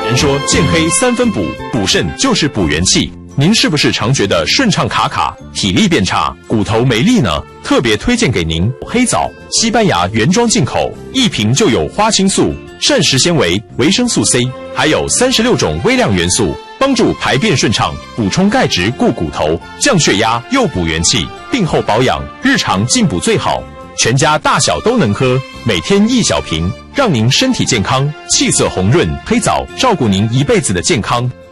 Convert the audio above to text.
人说健黑3分补，补肾就是补元气。您是不是常觉得顺畅卡卡，体力变差，骨头没力呢？特别推荐给您黑枣，西班牙原装进口，1瓶就有花青素、膳食纤维、维生素 C， 还有36种微量元素，帮助排便顺畅，补充钙质固骨头，降血压又补元气，病后保养，日常进补最好。全家大小都能喝，每天1小瓶，让您身体健康，气色红润。黑枣照顾您一辈子的健康。